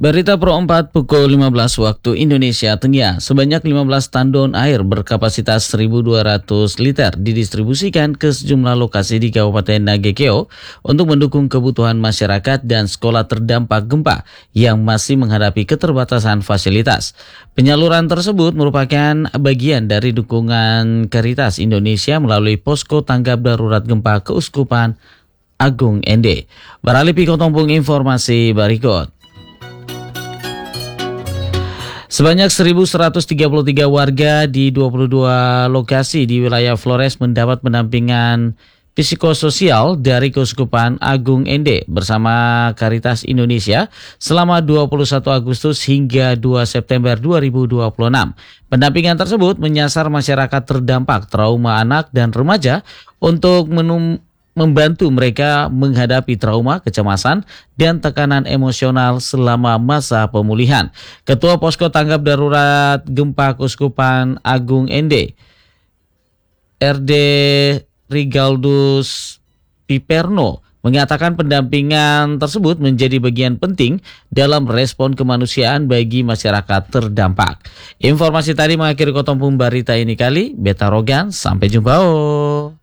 Berita Pro 4 pukul 15 waktu Indonesia Tengah. Sebanyak 15 tandon air berkapasitas 1.200 liter didistribusikan ke sejumlah lokasi di Kabupaten Nagekeo untuk mendukung kebutuhan masyarakat dan sekolah terdampak gempa yang masih menghadapi keterbatasan fasilitas. Penyaluran tersebut merupakan bagian dari dukungan Caritas Indonesia melalui posko tanggap darurat gempa Keuskupan Agung Ende. Beralih Pikotompung informasi berikut. Sebanyak 1.133 warga di 22 lokasi di wilayah Flores mendapat pendampingan psikososial dari Keuskupan Agung Ende bersama Caritas Indonesia selama 21 Agustus hingga 2 September 2026. Pendampingan tersebut menyasar masyarakat terdampak trauma anak dan remaja untuk membantu mereka menghadapi trauma, kecemasan, dan tekanan emosional selama masa pemulihan. Ketua Posko Tanggap Darurat Gempa Keuskupan Agung Ende, RD Rigaldus Piperno, mengatakan pendampingan tersebut menjadi bagian penting dalam respon kemanusiaan bagi masyarakat terdampak. Informasi tadi mengakhiri Kotompung Barita ini kali. Beta Rogan, sampai jumpa.